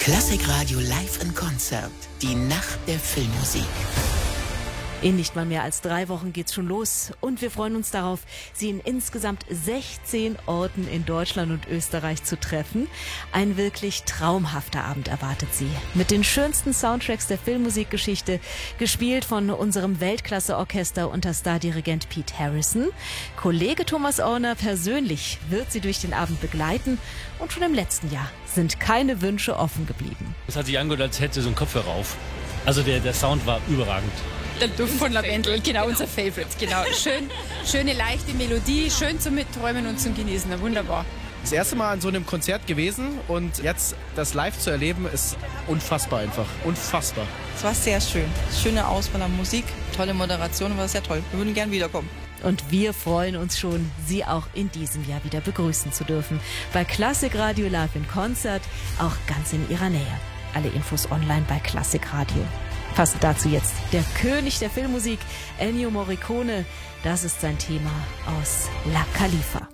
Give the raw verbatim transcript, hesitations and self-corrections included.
Klassikradio Live in Concert. Die Nacht der Filmmusik. In nicht mal mehr als drei Wochen geht's schon los und wir freuen uns darauf, Sie in insgesamt sechzehn Orten in Deutschland und Österreich zu treffen. Ein wirklich traumhafter Abend erwartet Sie. Mit den schönsten Soundtracks der Filmmusikgeschichte, gespielt von unserem Weltklasse-Orchester unter Stardirigent Pete Harrison. Kollege Thomas Orner persönlich wird Sie durch den Abend begleiten und schon im letzten Jahr sind keine Wünsche offen geblieben. Es hat sich angehört, als hätte so ein Kopfhörer auf. Also der, der Sound war überragend. Der Duft von Lavendel, genau unser Favorite. Genau. Schön, schöne, leichte Melodie, schön zum Mitträumen und zum Genießen. Ja, wunderbar. Das erste Mal an so einem Konzert gewesen und jetzt das live zu erleben, ist unfassbar einfach. Unfassbar. Es war sehr schön. Schöne Auswahl an Musik, tolle Moderation, war sehr toll. Wir würden gern wiederkommen. Und wir freuen uns schon, Sie auch in diesem Jahr wieder begrüßen zu dürfen. Bei Klassikradio Live in Concert, auch ganz in Ihrer Nähe. Alle Infos online bei Klassikradio. Passend dazu jetzt der König der Filmmusik, Ennio Morricone. Das ist sein Thema aus La Califa.